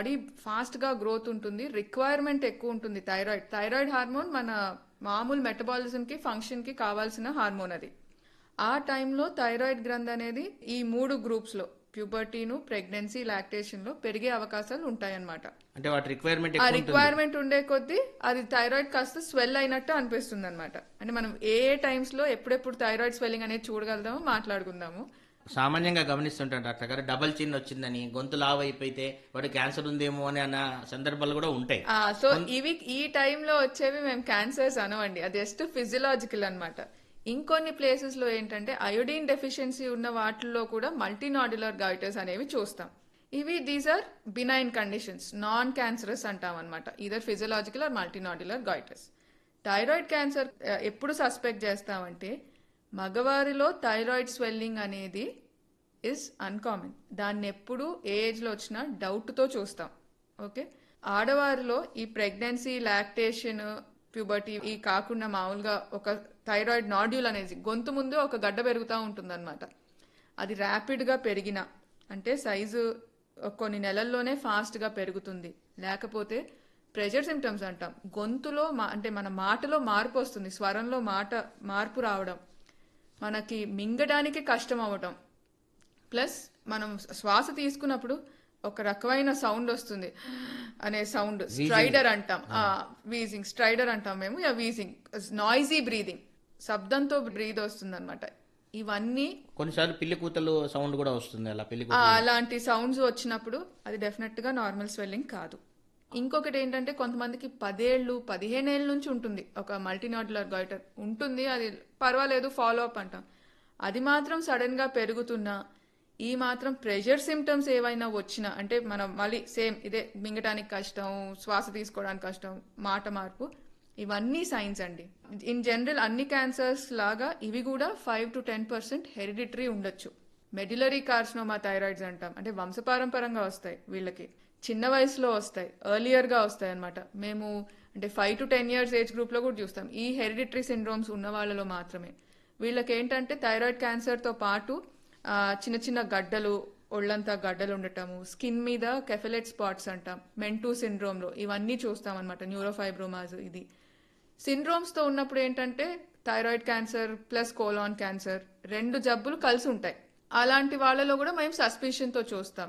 Body ఫాస్ట్గా growth ఉంటుంది, requirement ఎక్కువ ఉంటుంది. థైరాయిడ్ హార్మోన్ మన మామూలు మెటబాలిజంకి ఫంక్షన్కి కావాల్సిన హార్మోన్ అది. ఆ టైంలో థైరాయిడ్ గ్రంథి అనేది ఈ 3 గ్రూప్స్లో ప్యూబర్టీను, ప్రెగ్నెన్సీ, లాక్టేషన్లో పెరిగే అవకాశాలు ఉంటాయన్నమాట. అంటే వాటి రిక్వైర్మెంట్ ఆ రిక్వైర్మెంట్ ఉండే కొద్దీ అది థైరాయిడ్ కాస్త స్వెల్ అయినట్టు అనిపిస్తుంది అనమాట. అంటే మనం ఏ టైమ్స్ లో ఎప్పుడెప్పుడు థైరాయిడ్ స్వెల్లింగ్ అనేది చూడగలుగుతామో మాట్లాడుకుందాము. సామాన్యంగా గమనిస్తుంటాం డాక్టర్ గారు, డబల్ చిన్ వచ్చిందని, గొంతు లావ్ అయిపోతే వాడు క్యాన్సర్ ఉందేమో అని అన్న సందర్భాలు కూడా ఉంటాయి. సో ఈ టైంలో వచ్చేవి మేము క్యాన్సర్స్ అనవండి, అది జస్ట్ ఫిజియలాజికల్ అనమాట. ఇంకొన్ని ప్లేసెస్ లో ఏంటంటే అయోడిన్ డెఫిషియన్సీ ఉన్న వాటిల్లో కూడా మల్టీనాడ్యులర్ గైటర్స్ అనేవి చూస్తాం. These are benign conditions, non cancerous అంటాం అనమాట, either physiological are multinodular గైటర్స్. Thyroid cancer ఎప్పుడు సస్పెక్ట్ చేస్తామంటే మగవారిలో థైరాయిడ్ స్వెల్లింగ్ అనేది ఇస్ అన్కామన్, దాన్ని ఎప్పుడు ఏ ఏజ్లో వచ్చినా డౌట్తో చూస్తాం. ఓకే, ఆడవారిలో ఈ ప్రెగ్నెన్సీ, లాక్టేషన్, ప్యూబర్టీ ఈ కాకుండా మామూలుగా ఒక థైరాయిడ్ నాడ్యూల్ అనేది గొంతు ముందు ఒక గడ్డ పెరుగుతూ ఉంటుంది అనమాట. అది ర్యాపిడ్గా పెరిగిన అంటే సైజు కొన్ని నెలల్లోనే ఫాస్ట్గా పెరుగుతుంది, లేకపోతే ప్రెషర్ సిమ్టమ్స్ అంటాం, గొంతులో అంటే మన మాటలో మార్పు వస్తుంది, స్వరంలో మార్పు రావడం, మనకి మింగడానికి కష్టం అవ్వటం, ప్లస్ మనం శ్వాస తీసుకున్నప్పుడు ఒక రకమైన సౌండ్ వస్తుంది అనే సౌండ్ స్ట్రైడర్ అంటాం, వీజింగ్ స్ట్రైడర్ అంటాం మేము, వీజింగ్ నాయిజీ బ్రీదింగ్, శబ్దంతో బ్రీద్ వస్తుంది అనమాట. ఇవన్నీ కొన్నిసార్లు పిల్లి కూతలు సౌండ్ కూడా వస్తుంది, అలాంటి సౌండ్స్ వచ్చినప్పుడు అది డెఫినెట్ గా నార్మల్ స్వెల్లింగ్ కాదు. ఇంకొకటి ఏంటంటే కొంతమందికి 10 ఏళ్ళు 15 ఏళ్ళ నుంచి ఉంటుంది ఒక మల్టీనాడ్యులర్ గైటర్ ఉంటుంది, అది పర్వాలేదు ఫాలో అప్ అంటాం. అది మాత్రం సడన్ గా పెరుగుతున్నా, ఈ మాత్రం ప్రెషర్ సిమ్టమ్స్ ఏవైనా వచ్చినా అంటే మనం మళ్ళీ సేమ్ ఇదే మింగటానికి కష్టం, శ్వాస తీసుకోవడానికి కష్టం, మాట మార్పు, ఇవన్నీ సైన్స్ అండి. ఇన్ జనరల్ అన్ని క్యాన్సర్స్ లాగా ఇవి కూడా 5 to 10% హెరిడిటరీ ఉండొచ్చు. మెడ్యులరీ కార్సినోమా థైరాయిడ్స్ అంటాం, అంటే వంశపారంపరంగా వస్తాయి, వీళ్ళకి చిన్న వయసులో వస్తాయి, ఎర్లియర్గా వస్తాయి అనమాట. మేము అంటే 5 to 10 years ఏజ్ గ్రూప్లో కూడా చూస్తాం. ఈ హెరిడిటరీ సిండ్రోమ్స్ ఉన్న వాళ్ళలో మాత్రమే. వీళ్ళకి ఏంటంటే థైరాయిడ్ క్యాన్సర్తో పాటు చిన్న చిన్న గడ్డలు, ఒళ్ళంతా గడ్డలు ఉండటము, స్కిన్ మీద కెఫెలెట్ స్పాట్స్ అంటాం, మెంటూ సిండ్రోమ్లో ఇవన్నీ చూస్తాం అనమాట, న్యూరోఫైబ్రోమాస్. ఇది సిండ్రోమ్స్తో ఉన్నప్పుడు ఏంటంటే thyroid cancer plus colon cancer 2 జబ్బులు కలిసి ఉంటాయి. అలాంటి వాళ్ళలో కూడా మేము సస్పిషన్తో చూస్తాం.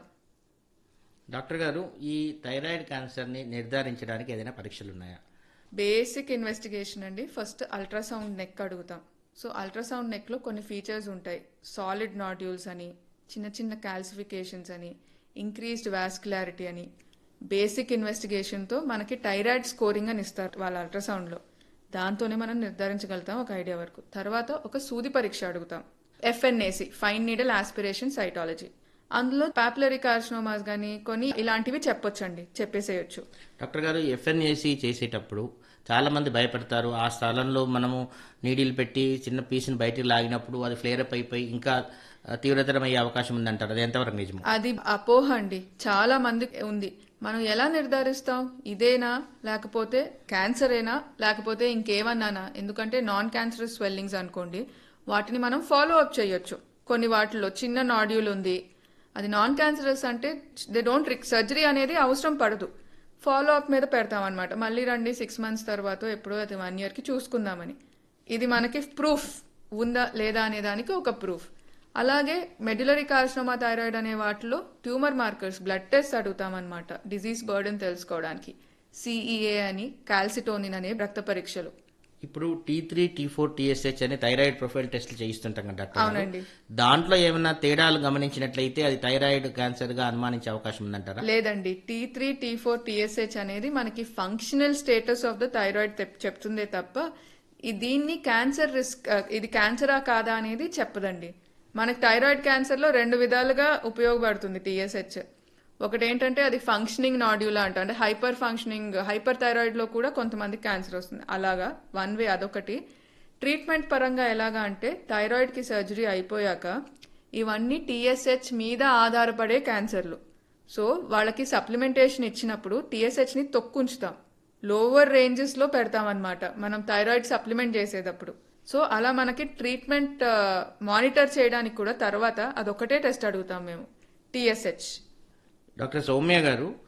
డాక్టర్ గారు, ఈ థైరాయిడ్ క్యాన్సర్ని నిర్ధారించడానికి ఏదైనా పరీక్షలు ఉన్నాయా? బేసిక్ ఇన్వెస్టిగేషన్ అండి. ఫస్ట్ అల్ట్రాసౌండ్ నెక్ అడుగుతాం. సో అల్ట్రాసౌండ్ నెక్లో కొన్ని ఫీచర్స్ ఉంటాయి, సాలిడ్ నాడ్యూల్స్ అని, చిన్న చిన్న క్యాల్సిఫికేషన్స్ అని, ఇంక్రీజ్డ్ వాస్కులారిటీ అని. బేసిక్ ఇన్వెస్టిగేషన్తో మనకి థైరాయిడ్ స్కోరింగ్ అని ఇస్తారు వాళ్ళ అల్ట్రాసౌండ్లో, దాంతోనే మనం నిర్ధారించగలుగుతాం ఒక ఐడియా వరకు. తర్వాత ఒక సూది పరీక్ష అడుగుతాం, FNAC, fine needle aspiration cytology. అందులో పాపులరీ కార్సినోమాస్ కానీ కొన్ని ఇలాంటివి చెప్పేసేయచ్చు. డాక్టర్ గారు, FNAC చేసేటప్పుడు చాలా మంది భయపడతారు. ఆ స్థలంలో మనము నీడిల్ పెట్టి చిన్న పీస్ని బయటికి లాగినప్పుడు అది ఫ్లేరప్ అయిపోయి ఇంకా తీవ్రతరమయ్యే అవకాశం ఉందంటారు, అది ఎంతవరకు నిజం? అది అపోహ అండి, చాలా మంది ఉంది. మనం ఎలా నిర్ధారిస్తాం, ఇదేనా లేకపోతే క్యాన్సరేనా లేకపోతే ఇంకేమన్నానా? ఎందుకంటే నాన్ క్యాన్సరస్ స్వెల్లింగ్స్ అనుకోండి, వాటిని మనం ఫాలో అప్ చేయొచ్చు. కొన్ని వాటిలో చిన్న నాడ్యూల్ ఉంది, అది నాన్ క్యాన్సరస్ అంటే దే డోంట్ సర్జరీ అనేది అవసరం పడదు, ఫాలో అప్ మీద పెడతాం అనమాట. మళ్ళీ రండి 6 months తర్వాత ఎప్పుడో అది 1 yearకి చూసుకుందామని. ఇది మనకి ప్రూఫ్ ఉందా లేదా అనే దానికి ఒక ప్రూఫ్. అలాగే మెడ్యులరీ కార్సినోమా థైరాయిడ్ అనే వాటిలో tumour markers, blood test అడుగుతామన్నమాట, disease burden తెలుసుకోవడానికి. CEA అని, కాల్సిటోనిన్ అనే రక్త పరీక్షలు. ఇప్పుడు T3, T4, TSH అనే థైరాయిడ్ ప్రొఫైల్ టెస్ట్లు చేయిస్తుంటాం కదా డాక్టర్. అవునండి. దాంట్లో ఏమైనా తేడాలు గమనించినట్లయితే అది థైరాయిడ్ క్యాన్సర్ గా అనుమానించే అవకాశం ఉందంటారా? లేదండి, T3, T4, TSH అనేది మనకి functional status of the thyroid చెప్తుందే తప్ప దీన్ని క్యాన్సర్ రిస్క్, ఇది క్యాన్సరా కాదా అనేది చెప్పదండి. మనకి థైరాయిడ్ క్యాన్సర్లో 2 విధాలుగా ఉపయోగపడుతుంది TSH. ఒకటి ఏంటంటే అది ఫంక్షనింగ్ నాడ్యూల్ అంట, అంటే హైపర్ ఫంక్షనింగ్, హైపర్ థైరాయిడ్లో కూడా కొంతమంది క్యాన్సర్ వస్తుంది, అలాగా 1 way అదొకటి. ట్రీట్మెంట్ పరంగా ఎలాగా అంటే థైరాయిడ్కి సర్జరీ అయిపోయాక ఇవన్నీ TSH మీద ఆధారపడే క్యాన్సర్లు. సో వాళ్ళకి సప్లిమెంటేషన్ ఇచ్చినప్పుడు TSHని తొక్కుంచుతాం, లోవర్ రేంజెస్లో పెడతామన్నమాట మనం థైరాయిడ్ సప్లిమెంట్ చేసేటప్పుడు. సో అలా మనకి ట్రీట్మెంట్ మానిటర్ చేయడానికి కూడా తర్వాత అదొకటే టెస్ట్ అడుగుతాం మేము, TSH. డాక్టర్ సౌమ్య గారు,